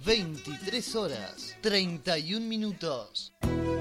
23 horas 31 minutos.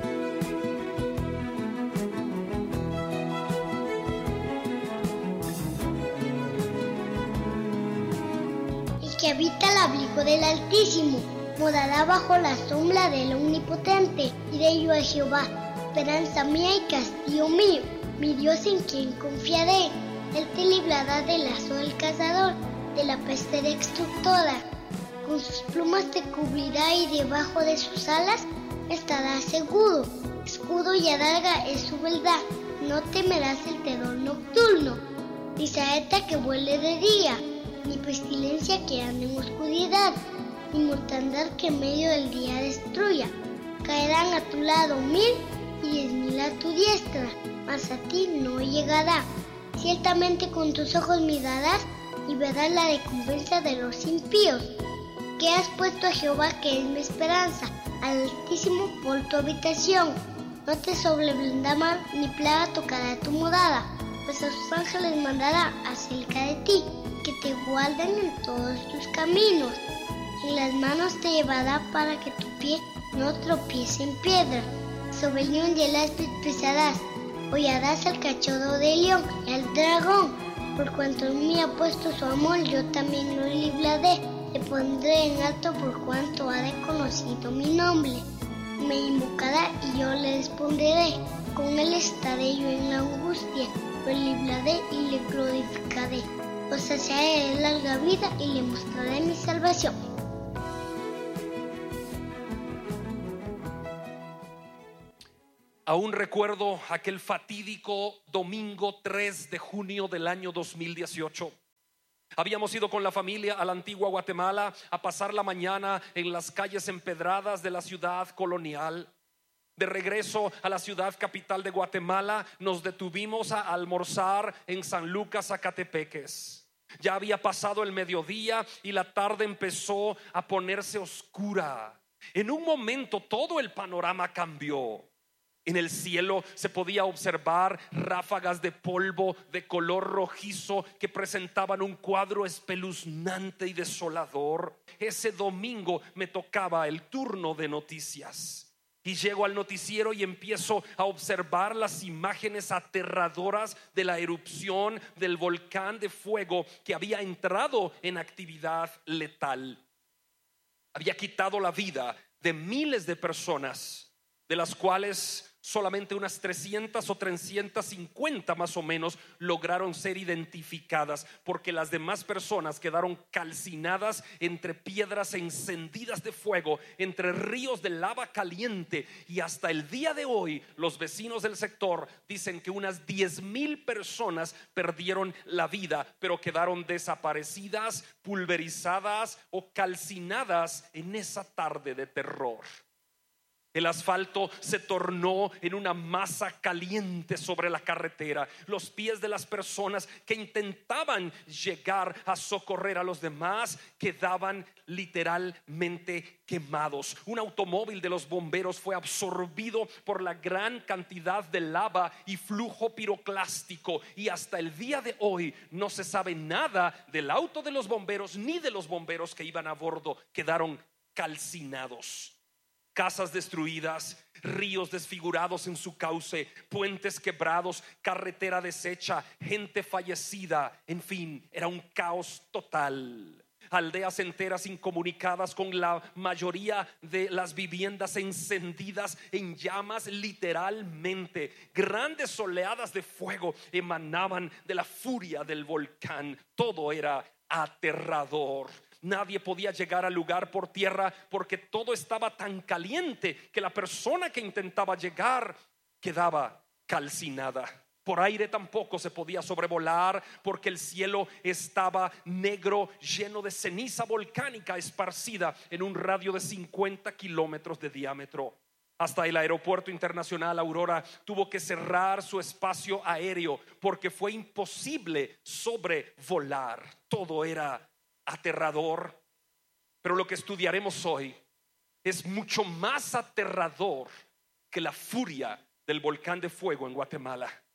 El que habita el abrigo del Altísimo morará bajo la sombra del Omnipotente. Diré yo a Jehová, esperanza mía y castillo mío, mi Dios en quien confiaré. Él te librará del lazo del cazador, de la peste destructora. Con sus plumas te cubrirá y debajo de sus alas estarás seguro. Escudo y adarga es su verdad. No temerás el terror nocturno, ni saeta que vuele de día, ni pestilencia que ande en oscuridad, ni mortandad que en medio del día destruya. Caerán a tu lado 1000 y 10.000 a tu diestra, mas a ti no llegará. Ciertamente con tus ojos mirarás y verás la recompensa de los impíos. Que has puesto a Jehová, que es mi esperanza, al Altísimo por tu habitación. No te sobrevenderá mal, ni plaga tocará tu morada, pues a sus ángeles mandará acerca de ti, que te guarden en todos tus caminos. En las manos te llevará para que tu pie no tropiece en piedra. Sobre el león y el áspid pisarás, hollarás al cachorro del león y al dragón. Por cuanto en mí ha puesto su amor, yo también lo libraré. Le pondré en alto por cuanto ha reconocido mi nombre. Me invocará y yo le responderé. Con él estaré yo en la angustia. Lo libraré y le glorificaré. Lo saciaré de larga vida y le mostraré mi salvación. Aún recuerdo aquel fatídico domingo 3 de junio del año 2018. Habíamos ido con la familia a la antigua Guatemala a pasar la mañana en las calles empedradas de la ciudad colonial. De regreso a la ciudad capital de Guatemala, nos detuvimos a almorzar en San Lucas, Zacatepeques. Ya había pasado el mediodía y la tarde empezó a ponerse oscura. En un momento todo el panorama cambió. En el cielo se podía observar ráfagas de polvo de color rojizo que presentaban un cuadro espeluznante y desolador. Ese domingo me tocaba el turno de noticias y llego al noticiero y empiezo a observar las imágenes aterradoras de la erupción del volcán de fuego que había entrado en actividad letal. Había quitado la vida de miles de personas, de las cuales solamente unas 300 o 350 más o menos lograron ser identificadas, porque las demás personas quedaron calcinadas entre piedras encendidas de fuego, entre ríos de lava caliente. Y hasta el día de hoy los vecinos del sector dicen que unas 10,000 personas perdieron la vida, pero quedaron desaparecidas, pulverizadas o calcinadas en esa tarde de terror. El asfalto se tornó en una masa caliente sobre la carretera. Los pies de las personas que intentaban llegar a socorrer a los demás quedaban literalmente quemados. Un automóvil de los bomberos fue absorbido por la gran cantidad de lava y flujo piroclástico, y hasta el día de hoy no se sabe nada del auto de los bomberos ni de los bomberos que iban a bordo. Quedaron calcinados. Casas destruidas, ríos desfigurados en su cauce, puentes quebrados, carretera deshecha, gente fallecida. En fin, era un caos total. Aldeas enteras incomunicadas, con la mayoría de las viviendas encendidas en llamas literalmente. Grandes oleadas de fuego emanaban de la furia del volcán. Todo era aterrador. Nadie podía llegar al lugar por tierra porque todo estaba tan caliente que la persona que intentaba llegar quedaba calcinada. Por aire tampoco se podía sobrevolar porque el cielo estaba negro, lleno de ceniza volcánica esparcida en un radio de 50 kilómetros de diámetro. Hasta el aeropuerto internacional Aurora tuvo que cerrar su espacio aéreo porque fue imposible sobrevolar. Todo era aterrador. Pero lo que estudiaremos hoy es mucho más aterrador que la furia del volcán de fuego en Guatemala.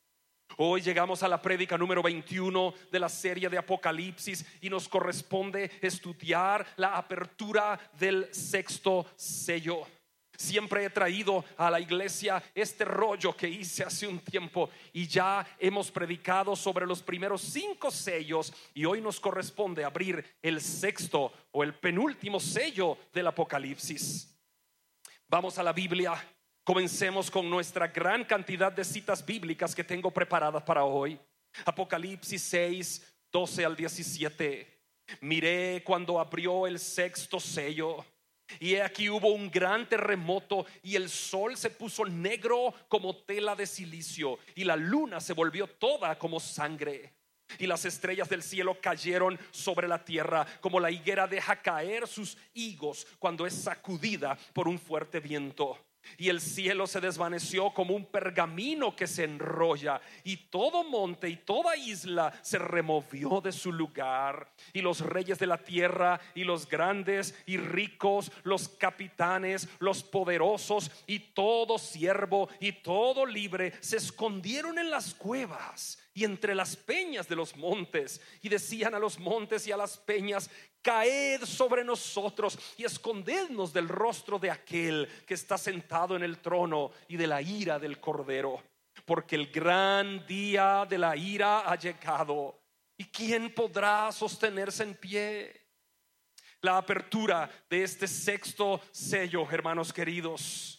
Hoy llegamos a la prédica número 21 de la serie de Apocalipsis y nos corresponde estudiar la apertura del sexto sello. Siempre he traído a la iglesia este rollo que hice hace un tiempo y ya hemos predicado sobre los primeros 5 sellos y hoy nos corresponde abrir el sexto o el penúltimo sello del Apocalipsis. Vamos a la Biblia. Comencemos con nuestra gran cantidad de citas bíblicas que tengo preparadas para hoy. Apocalipsis 6, 12 al 17. Miré cuando abrió el sexto sello, y he aquí hubo un gran terremoto, y el sol se puso negro como tela de silicio, y la luna se volvió toda como sangre. Y las estrellas del cielo cayeron sobre la tierra, como la higuera deja caer sus higos cuando es sacudida por un fuerte viento. Y el cielo se desvaneció como un pergamino que se enrolla, y todo monte y toda isla se removió de su lugar. Y los reyes de la tierra, y los grandes y ricos, los capitanes, los poderosos, y todo siervo y todo libre se escondieron en las cuevas y entre las peñas de los montes, y decían a los montes y a las peñas: caed sobre nosotros y escondednos del rostro de aquel que está sentado en el trono y de la ira del Cordero, porque el gran día de la ira ha llegado, y ¿quién podrá sostenerse en pie? La apertura de este sexto sello, hermanos queridos,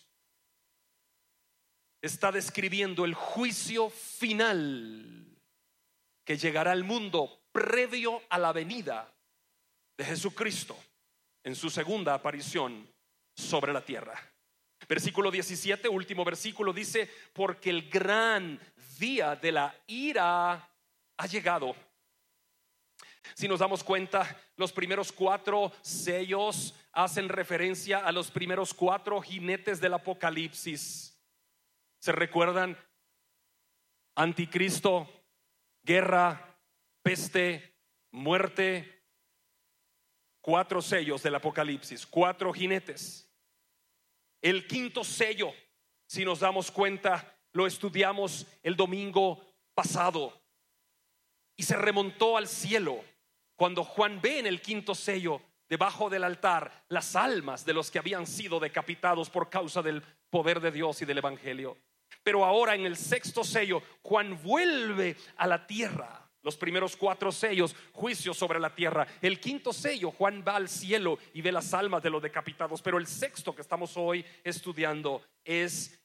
está describiendo el juicio final que llegará al mundo previo a la venida de Jesucristo en su segunda aparición sobre la tierra. Versículo 17, último versículo, dice: porque el gran día de la ira ha llegado. Si nos damos cuenta, los primeros 4 sellos hacen referencia a los primeros 4 jinetes del Apocalipsis. ¿Se recuerdan? Anticristo, guerra, peste, muerte. 4 sellos del Apocalipsis, 4 jinetes. El quinto sello, si nos damos cuenta, lo estudiamos el domingo pasado y se remontó al cielo cuando Juan ve en el quinto sello, debajo del altar, las almas de los que habían sido decapitados por causa del poder de Dios y del evangelio. Pero ahora en el sexto sello, Juan vuelve a la tierra. Los primeros 4 sellos, juicio sobre la tierra. El quinto sello, Juan va al cielo y ve las almas de los decapitados. Pero el sexto que estamos hoy estudiando es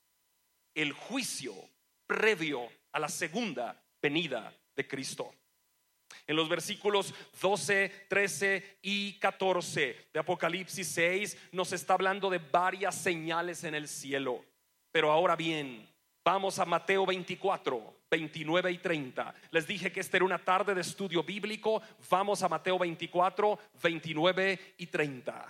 el juicio previo a la segunda venida de Cristo. En los versículos 12, 13 y 14 de Apocalipsis 6 nos está hablando de varias señales en el cielo. Pero ahora bien, vamos a Mateo 24, 29 y 30. Les dije que esta era una tarde de estudio bíblico. Vamos a Mateo 24, 29 y 30.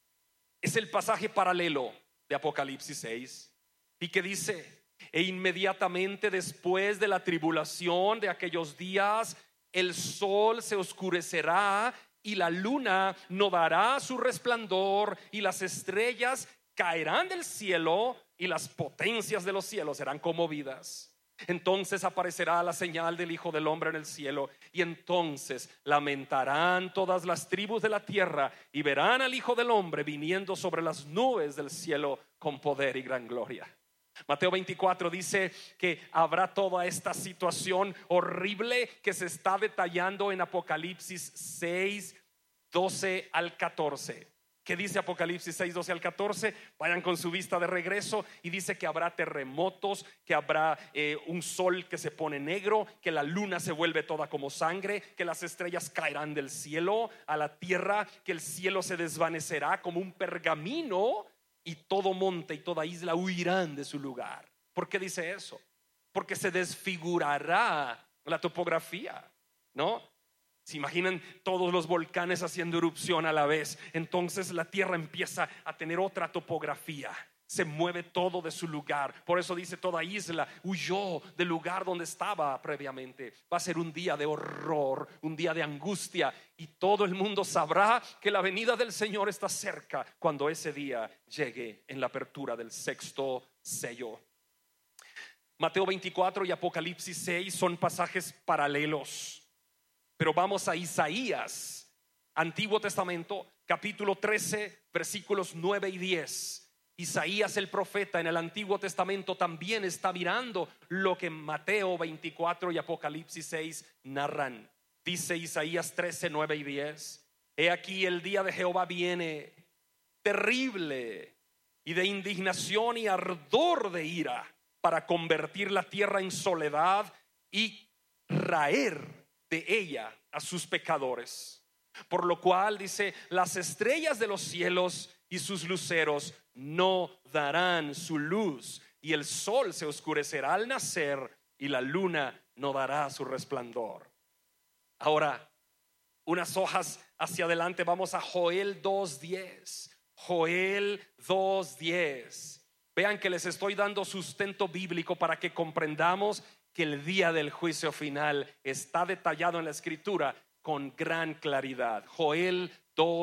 Es el pasaje paralelo de Apocalipsis 6 y que dice: e inmediatamente después de la tribulación de aquellos días, el sol se oscurecerá y la luna no dará su resplandor, y las estrellas caerán del cielo, y las potencias de los cielos serán conmovidas. Entonces aparecerá la señal del Hijo del Hombre en el cielo, y entonces lamentarán todas las tribus de la tierra, y verán al Hijo del Hombre viniendo sobre las nubes del cielo con poder y gran gloria. Mateo 24 dice que habrá toda esta situación horrible que se está detallando en Apocalipsis 6, 12 al 14. ¿Qué dice Apocalipsis 6, 12 al 14? Vayan con su vista de regreso. Y dice que habrá terremotos, que habrá un sol que se pone negro, que la luna se vuelve toda como sangre, que las estrellas caerán del cielo a la tierra, que el cielo se desvanecerá como un pergamino, y todo monte y toda isla huirán de su lugar. ¿Por qué dice eso? Porque se desfigurará la topografía, ¿no? ¿Se imaginan todos los volcanes haciendo erupción a la vez? Entonces la tierra empieza a tener otra topografía. Se mueve todo de su lugar. Por eso dice: toda isla huyó del lugar donde estaba previamente. Va a ser un día de horror, un día de angustia, y todo el mundo sabrá que la venida del Señor está cerca cuando ese día llegue en la apertura del sexto sello. Mateo 24 y Apocalipsis 6 son pasajes paralelos. Pero vamos a Isaías, Antiguo Testamento, capítulo 13, versículos 9 y 10. Isaías el profeta en el Antiguo Testamento también está mirando lo que Mateo 24 y Apocalipsis 6 narran. Dice Isaías 13, 9 y 10: He aquí el día de Jehová viene, terrible y de indignación y ardor de ira, para convertir la tierra en soledad y raer de ella a sus pecadores. Por lo cual, dice, las estrellas de los cielos y sus luceros no darán su luz, y el sol se oscurecerá al nacer, y la luna no dará su resplandor. Ahora, unas hojas hacia adelante, vamos a Joel 2:10. Joel 2:10. Vean que les estoy dando sustento bíblico para que comprendamos que el día del juicio final está detallado en la escritura con gran claridad. Joel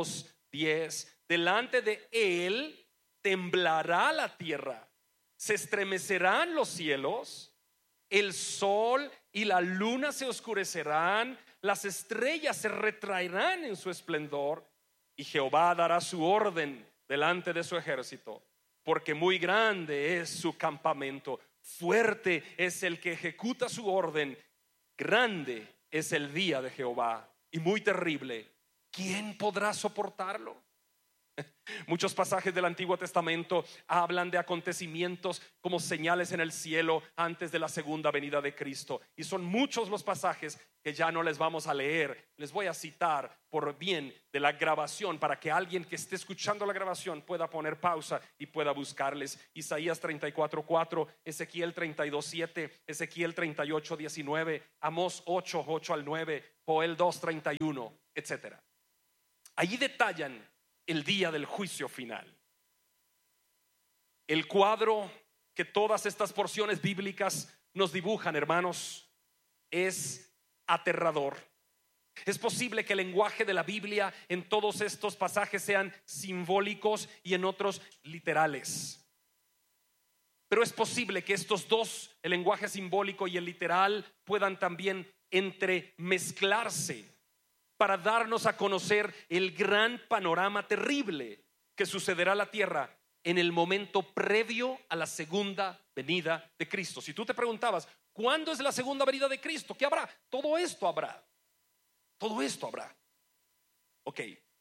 2:10. Delante de él temblará la tierra, se estremecerán los cielos, el sol y la luna se oscurecerán, las estrellas se retraerán en su esplendor, y Jehová dará su orden delante de su ejército, porque muy grande es su campamento, fuerte es el que ejecuta su orden, grande es el día de Jehová y muy terrible. ¿Quién podrá soportarlo? Muchos pasajes del Antiguo Testamento hablan de acontecimientos como señales en el cielo antes de la segunda venida de Cristo, y son muchos los pasajes que ya no les vamos a leer. Les voy a citar por bien de la grabación, para que alguien que esté escuchando la grabación pueda poner pausa y pueda buscarles. Isaías 34:4, Ezequiel 32:7, Ezequiel 38:19, Amós 8:8 al 9, Joel 2:31, etcétera. Allí detallan el día del juicio final. El cuadro que todas estas porciones bíblicas nos dibujan, hermanos, es aterrador. Es posible que el lenguaje de la Biblia en todos estos pasajes sean simbólicos y en otros literales. Pero es posible que estos dos, el lenguaje simbólico y el literal, puedan también entremezclarse para darnos a conocer el gran panorama terrible que sucederá a la tierra en el momento previo a la segunda venida de Cristo. Si tú te preguntabas, ¿cuándo es la segunda venida de Cristo? ¿Qué habrá? Todo esto habrá. Todo esto habrá. Ok,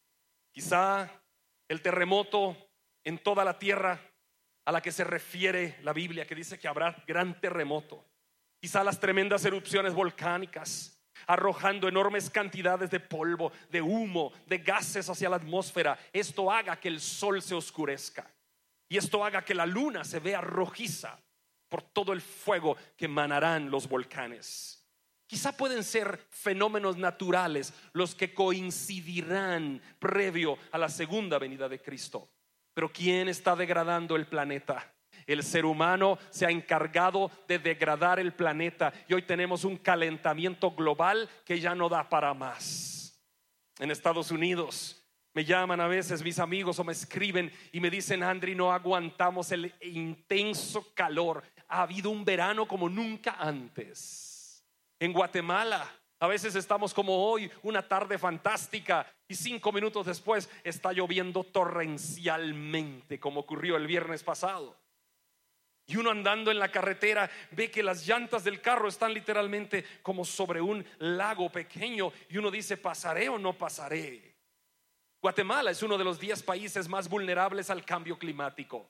quizá el terremoto en toda la tierra a la que se refiere la Biblia, que dice que habrá gran terremoto. Quizá las tremendas erupciones volcánicas arrojando enormes cantidades de polvo, de humo, de gases hacia la atmósfera. Esto haga que el sol se oscurezca, y esto haga que la luna se vea rojiza por todo el fuego que emanarán los volcanes. Quizá pueden ser fenómenos naturales los que coincidirán previo a la segunda venida de Cristo. Pero ¿quién está degradando el planeta? El ser humano se ha encargado de degradar el planeta, y hoy tenemos un calentamiento global que ya no da para más. En Estados Unidos me llaman a veces mis amigos o me escriben y me dicen: Andri, no aguantamos el intenso calor. Ha habido un verano como nunca antes. En Guatemala a veces estamos como hoy, una tarde fantástica, y 5 minutos después está lloviendo torrencialmente, como ocurrió el viernes pasado. Y uno andando en la carretera ve que las llantas del carro están literalmente como sobre un lago pequeño, y uno dice: ¿pasaré o no pasaré? Guatemala es uno de los 10 países más vulnerables al cambio climático,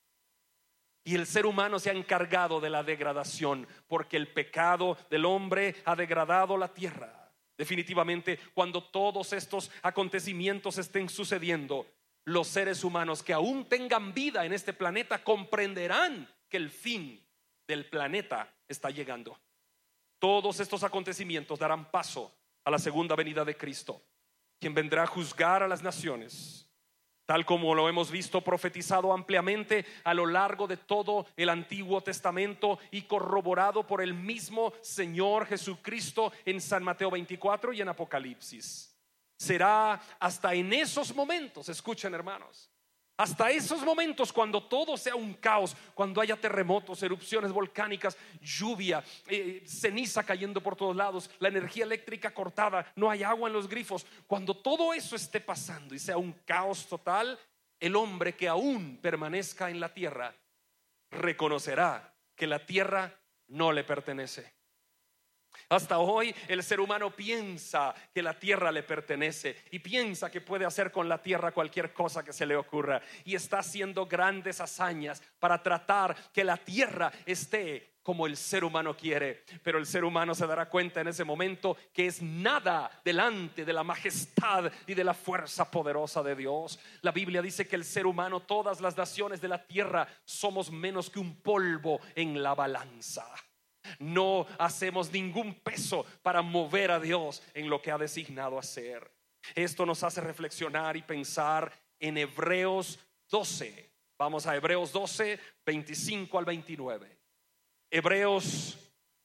y el ser humano se ha encargado de la degradación, porque el pecado del hombre ha degradado la tierra. Definitivamente, cuando todos estos acontecimientos estén sucediendo, los seres humanos que aún tengan vida en este planeta comprenderán que el fin del planeta está llegando. Todos estos acontecimientos darán paso a la segunda venida de Cristo, quien vendrá a juzgar a las naciones, tal como lo hemos visto profetizado ampliamente a lo largo de todo el Antiguo Testamento y corroborado por el mismo Señor Jesucristo en San Mateo 24 y en Apocalipsis. Será hasta en esos momentos, escuchen hermanos, Hasta esos momentos, cuando todo sea un caos, cuando haya terremotos, erupciones volcánicas, lluvia, ceniza cayendo por todos lados, la energía eléctrica cortada, no hay agua en los grifos, cuando todo eso esté pasando y sea un caos total, el hombre que aún permanezca en la tierra reconocerá que la tierra no le pertenece. Hasta hoy el ser humano piensa que la tierra le pertenece y piensa que puede hacer con la tierra cualquier cosa que se le ocurra, y está haciendo grandes hazañas para tratar que la tierra esté como el ser humano quiere. Pero el ser humano se dará cuenta en ese momento que es nada delante de la majestad y de la fuerza poderosa de Dios. La Biblia dice que el ser humano, todas las naciones de la tierra, somos menos que un polvo en la balanza. No hacemos ningún peso para mover a Dios en lo que ha designado hacer. Esto nos hace reflexionar y pensar en Hebreos 12. Vamos a Hebreos 12, 25 al 29. Hebreos,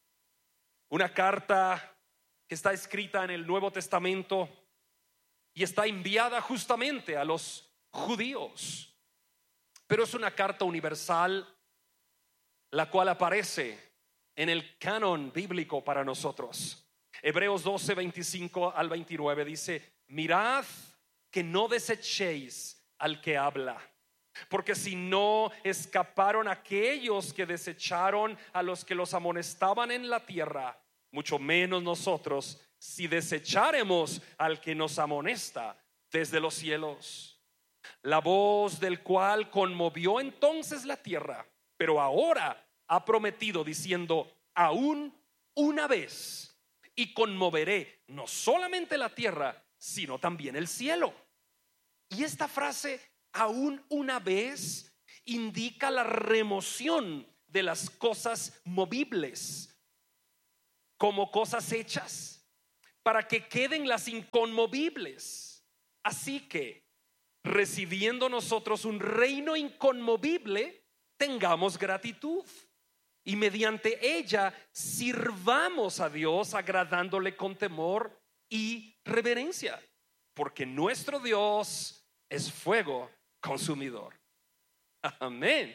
una carta que está escrita en el Nuevo Testamento y está enviada justamente a los judíos, pero es una carta universal, la cual aparece en el canon bíblico para nosotros. Hebreos 12, 25 al 29 dice: mirad que no desechéis al que habla, porque si no escaparon aquellos que desecharon a los que los amonestaban en la tierra, mucho menos nosotros, si desecharemos al que nos amonesta desde los cielos. La voz del cual conmovió entonces la tierra, pero ahora ha prometido diciendo: aún una vez, y conmoveré no solamente la tierra, sino también el cielo. Y esta frase, aún una vez, indica la remoción de las cosas movibles como cosas hechas, para que queden las inconmovibles. Así que, recibiendo nosotros un reino inconmovible, tengamos gratitud y mediante ella sirvamos a Dios, agradándole con temor y reverencia, porque nuestro Dios es fuego consumidor. Amén.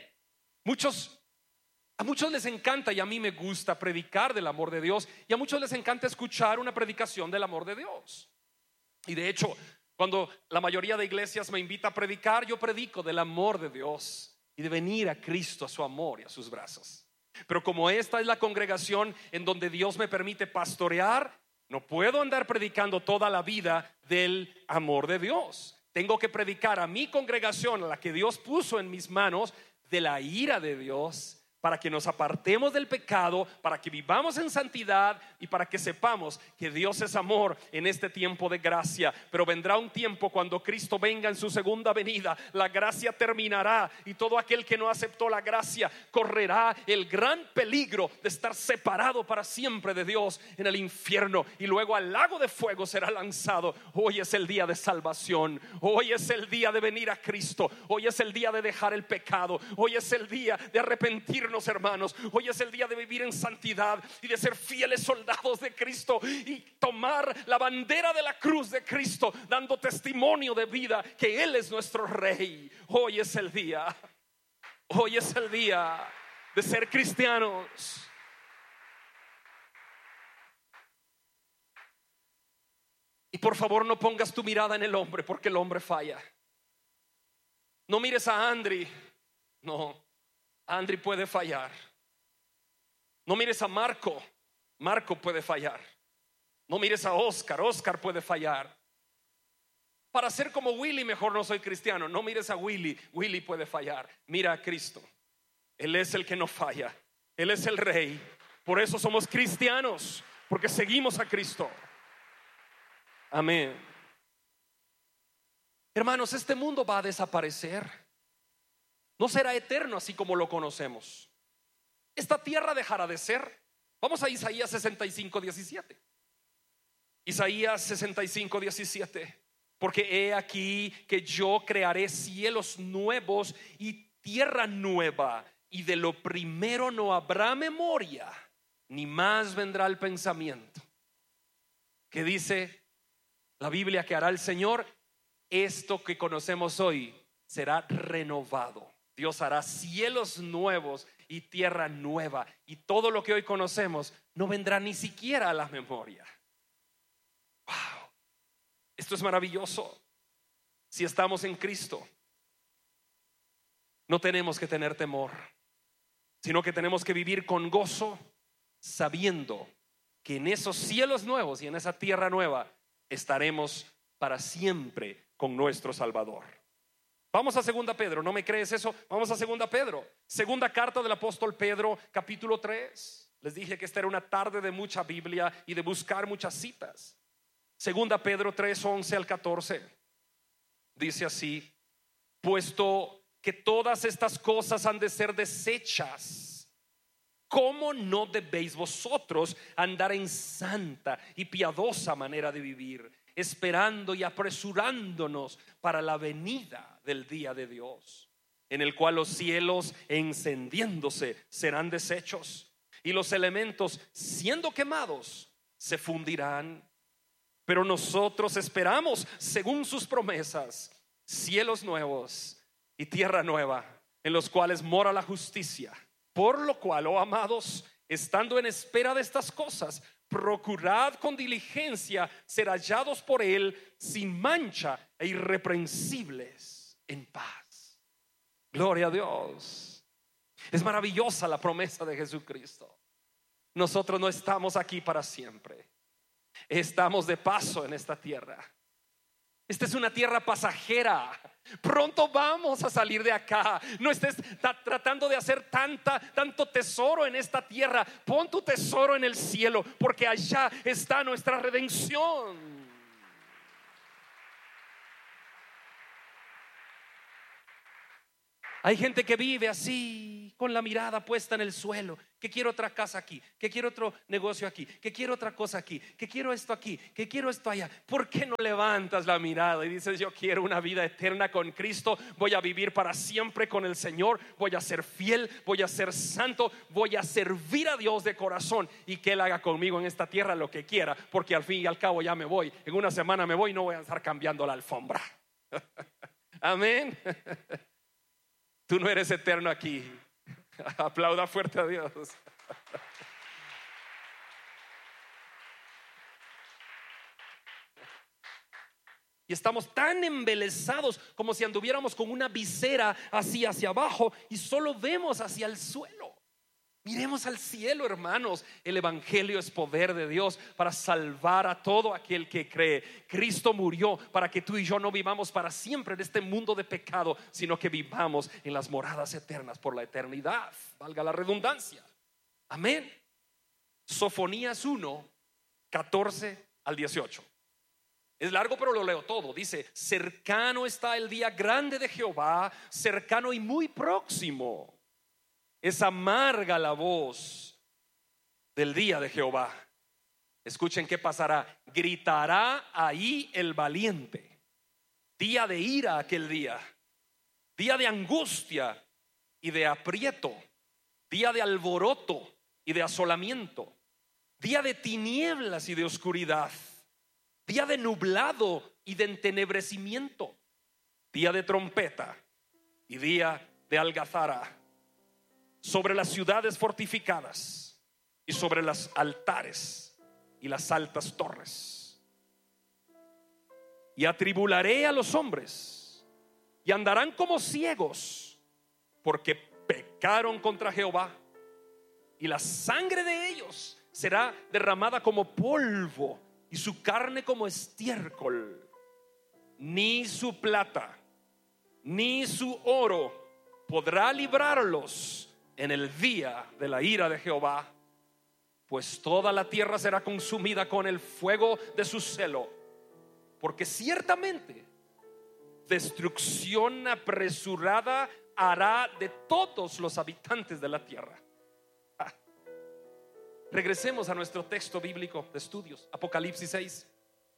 A muchos les encanta, y a mí me gusta predicar del amor de Dios, y a muchos les encanta escuchar una predicación del amor de Dios. Y de hecho, cuando la mayoría de iglesias me invita a predicar, yo predico del amor de Dios y de venir a Cristo, a su amor y a sus brazos. Pero como esta es la congregación en donde Dios me permite pastorear, no puedo andar predicando toda la vida del amor de Dios. Tengo que predicar a mi congregación, a la que Dios puso en mis manos, de la ira de Dios, para que nos apartemos del pecado, para que vivamos en santidad y para que sepamos que Dios es amor en este tiempo de gracia. Pero vendrá un tiempo cuando Cristo venga en su segunda venida, la gracia terminará y todo aquel que no aceptó la gracia correrá el gran peligro de estar separado para siempre de Dios en el infierno, y luego al lago de fuego será lanzado. Hoy es el día de salvación, hoy es el día de venir a Cristo, hoy es el día de dejar el pecado, hoy es el día de arrepentirnos, hermanos. Hoy es el día de vivir en santidad y de ser fieles soldados de Cristo y tomar la bandera de la cruz de Cristo, dando testimonio de vida que Él es nuestro Rey. Hoy es el día, hoy es el día de ser cristianos. Y por favor, no pongas tu mirada en el hombre, porque el hombre falla. No mires a Andri, no, Andri puede fallar. No mires a Marco, Marco puede fallar. No mires a Oscar, Oscar puede fallar. Para ser como Willy, mejor no soy cristiano. No mires a Willy, Willy puede fallar. Mira a Cristo, Él es el que no falla, Él es el Rey. Por eso somos cristianos, porque seguimos a Cristo. Amén. Hermanos, este mundo va a desaparecer. No será eterno así como lo conocemos. Esta tierra dejará de ser. Vamos a Isaías 65, 17. Isaías 65, 17. Porque he aquí que yo crearé cielos nuevos y tierra nueva, y de lo primero no habrá memoria, ni más vendrá el pensamiento. ¿Qué dice la Biblia que hará el Señor? Esto que conocemos hoy será renovado. Dios hará cielos nuevos y tierra nueva, y todo lo que hoy conocemos no vendrá ni siquiera a la memoria. Wow, esto es maravilloso. Si estamos en Cristo, no tenemos que tener temor, sino que tenemos que vivir con gozo, sabiendo que en esos cielos nuevos y en esa tierra nueva estaremos para siempre con nuestro Salvador. Vamos a 2 Pedro, ¿no me crees eso? Vamos a 2 Pedro, segunda carta del apóstol Pedro, capítulo 3. Les dije que esta era una tarde de mucha Biblia y de buscar muchas citas. 2 Pedro 3, 11 al 14. Dice así: puesto que todas estas cosas han de ser desechas, ¿cómo no debéis vosotros andar en santa y piadosa manera de vivir, esperando y apresurándonos para la venida del día de Dios, en el cual los cielos encendiéndose serán deshechos, y los elementos siendo quemados se fundirán? Pero nosotros esperamos, según sus promesas, cielos nuevos y tierra nueva, en los cuales mora la justicia. Por lo cual, oh amados, estando en espera de estas cosas, procurad con diligencia ser hallados por Él sin mancha e irreprensibles en paz. Gloria a Dios. Es maravillosa la promesa de Jesucristo. Nosotros no estamos aquí para siempre. Estamos de paso en esta tierra. Esta es una tierra pasajera. Pronto vamos a salir de acá. No estés tratando de hacer tanto tesoro en esta tierra. Pon tu tesoro en el cielo, porque allá está nuestra redención. Hay gente que vive así, con la mirada puesta en el suelo, que quiero otra casa aquí, que quiero otro negocio aquí, que quiero otra cosa aquí, que quiero esto aquí, que quiero esto allá. ¿Por qué no levantas la mirada y dices: yo quiero una vida eterna con Cristo, voy a vivir para siempre con el Señor, voy a ser fiel, voy a ser santo, voy a servir a Dios de corazón, y que Él haga conmigo en esta tierra lo que quiera, porque al fin y al cabo ya me voy, en una semana me voy, no voy a estar cambiando la alfombra. Amén. Tú no eres eterno aquí. Aplauda fuerte a Dios. Y estamos tan embelesados como si anduviéramos con una visera así hacia abajo y solo vemos hacia el suelo. Miremos al cielo, hermanos. El evangelio es poder de Dios para salvar a todo aquel que cree. Cristo murió para que tú y yo no vivamos para siempre en este mundo de pecado, sino que vivamos en las moradas eternas por la eternidad, valga la redundancia. Amén. Sofonías 1, 14 al 18. Es largo, pero lo leo todo. Dice: cercano está el día grande de Jehová, cercano y muy próximo. Es amarga la voz del día de Jehová. Escuchen qué pasará. Gritará ahí el valiente. Día de ira aquel día. Día de angustia y de aprieto. Día de alboroto y de asolamiento. Día de tinieblas y de oscuridad. Día de nublado y de entenebrecimiento. Día de trompeta y día de algazara. Sobre las ciudades fortificadas y sobre los altares y las altas torres. Y atribularé a los hombres, y andarán como ciegos, porque pecaron contra Jehová, y la sangre de ellos será derramada como polvo, y su carne como estiércol. Ni su plata ni su oro podrá librarlos en el día de la ira de Jehová, pues toda la tierra será consumida con el fuego de su celo, porque ciertamente destrucción apresurada hará de todos los habitantes de la tierra. Regresemos a nuestro texto bíblico de estudios, Apocalipsis 6,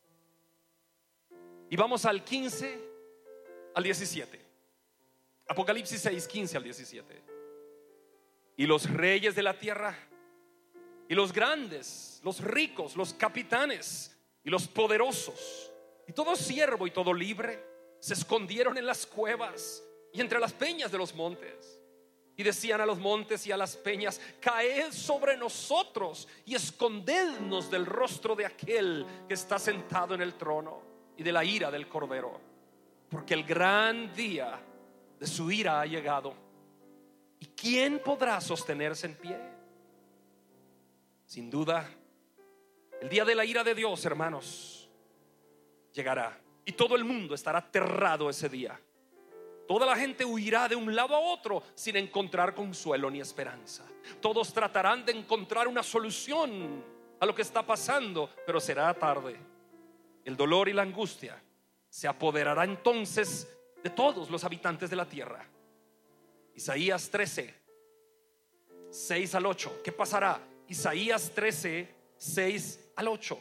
y vamos al 15 al 17. Apocalipsis 6, 15 al 17. Y los reyes de la tierra, y los grandes, los ricos, los capitanes y los poderosos, y todo siervo y todo libre, se escondieron en las cuevas y entre las peñas de los montes. Y decían a los montes y a las peñas: caed sobre nosotros y escondednos del rostro de aquel que está sentado en el trono y de la ira del Cordero, porque el gran día de su ira ha llegado. ¿Y quién podrá sostenerse en pie? Sin duda, el día de la ira de Dios, hermanos, llegará, y todo el mundo estará aterrado ese día. Toda la gente huirá de un lado a otro sin encontrar consuelo ni esperanza. Todos tratarán de encontrar una solución a lo que está pasando, pero será tarde. El dolor y la angustia se apoderará entonces de todos los habitantes de la tierra. Isaías 13, 6 al 8. ¿Qué pasará? Isaías 13, 6 al 8.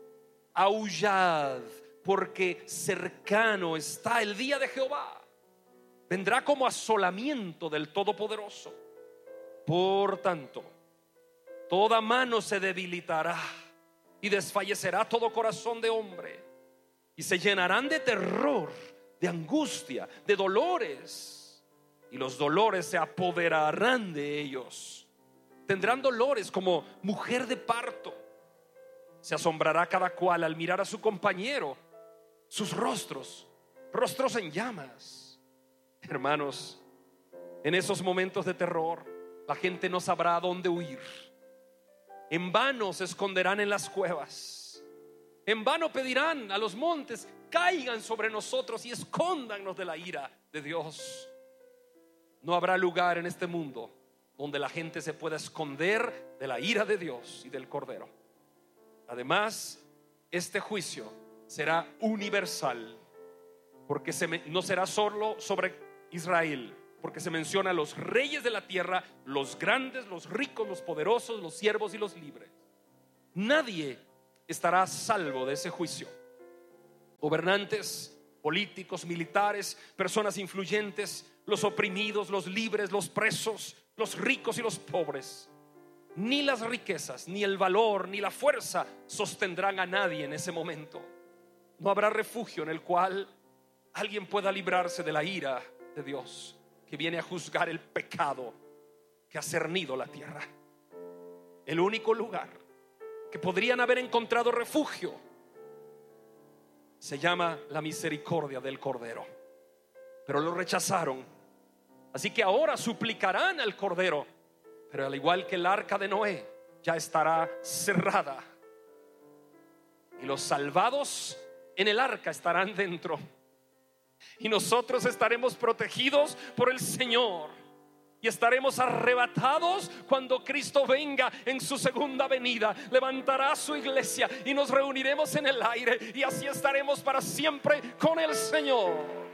Aullad, porque cercano está el día de Jehová. Vendrá como asolamiento del Todopoderoso. Por tanto, toda mano se debilitará y desfallecerá todo corazón de hombre, y se llenarán de terror, de angustia, de dolores, y los dolores se apoderarán de ellos. Tendrán dolores como mujer de parto. Se asombrará cada cual al mirar a su compañero, sus rostros en llamas. Hermanos, en esos momentos de terror, la gente no sabrá a dónde huir. En vano se esconderán en las cuevas. En vano pedirán a los montes: caigan sobre nosotros y escóndanos de la ira de Dios. No habrá lugar en este mundo donde la gente se pueda esconder de la ira de Dios y del Cordero. Además, este juicio será universal, porque no será solo sobre Israel, porque se menciona a los reyes de la tierra, los grandes, los ricos, los poderosos, los siervos y los libres. Nadie estará a salvo de ese juicio. Gobernantes, políticos, militares, personas influyentes, los oprimidos, los libres, los presos, los ricos y los pobres. Ni las riquezas, ni el valor, ni la fuerza sostendrán a nadie en ese momento. No habrá refugio en el cual alguien pueda librarse de la ira de Dios, que viene a juzgar el pecado que ha cernido la tierra. El único lugar que podrían haber encontrado refugio se llama la misericordia del Cordero, pero lo rechazaron. Así que ahora suplicarán al Cordero, pero al igual que el arca de Noé, ya estará cerrada, y los salvados en el arca estarán dentro, y nosotros estaremos protegidos por el Señor, y estaremos arrebatados cuando Cristo venga en su segunda venida. Levantará su iglesia y nos reuniremos en el aire, y así estaremos para siempre con el Señor.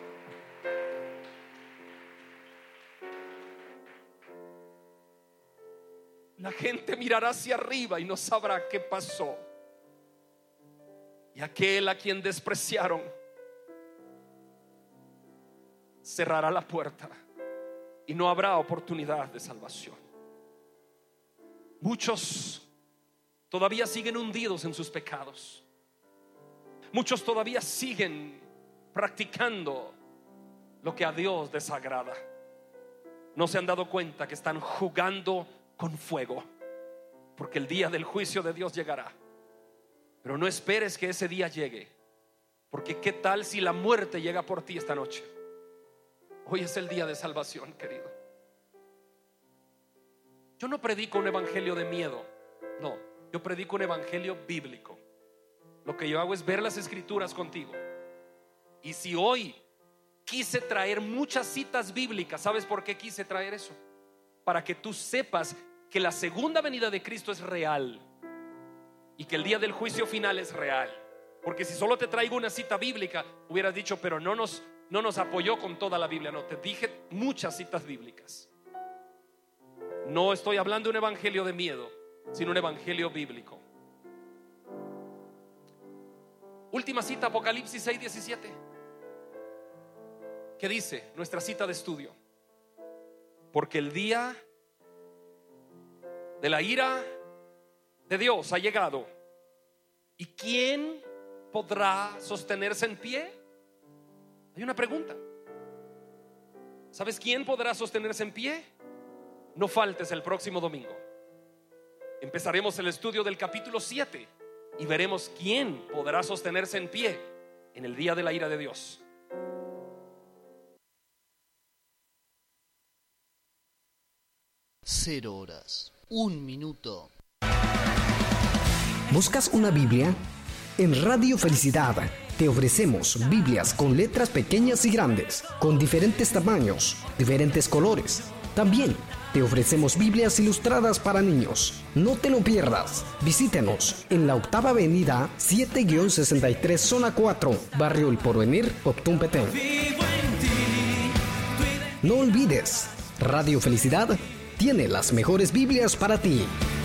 La gente mirará hacia arriba y no sabrá qué pasó, y aquel a quien despreciaron cerrará la puerta y no habrá oportunidad de salvación. Muchos todavía siguen hundidos en sus pecados. Muchos todavía siguen practicando lo que a Dios desagrada. No se han dado cuenta que están jugando con fuego, porque el día del juicio de Dios llegará. Pero no esperes que ese día llegue, porque qué tal si la muerte llega por ti esta noche. Hoy es el día de salvación, querido. Yo no predico un evangelio de miedo, no, yo predico un evangelio bíblico. Lo que yo hago es ver las escrituras contigo. Y si hoy quise traer muchas citas bíblicas, ¿sabes por qué quise traer eso? Para que tú sepas que la segunda venida de Cristo es real y que el día del juicio final es real. Porque si solo te traigo una cita bíblica, hubieras dicho: pero no nos apoyó con toda la Biblia. No, te dije muchas citas bíblicas. No estoy hablando de un evangelio de miedo, sino un evangelio bíblico. Última cita, Apocalipsis 6:17. ¿Qué dice nuestra cita de estudio? Porque el día de la ira de Dios ha llegado, ¿y quién podrá sostenerse en pie? Hay una pregunta. ¿Sabes quién podrá sostenerse en pie? No faltes el próximo domingo. Empezaremos el estudio del capítulo 7 y veremos quién podrá sostenerse en pie en el día de la ira de Dios. Cero horas, 1 minuto. ¿Buscas una Biblia? En Radio Felicidad te ofrecemos Biblias con letras pequeñas y grandes, con diferentes tamaños, diferentes colores. También te ofrecemos Biblias ilustradas para niños. No te lo pierdas. Visítenos en la 8ª Avenida 7-63 Zona 4, Barrio El Porvenir, Octún Petén. No olvides, Radio Felicidad tiene las mejores Biblias para ti.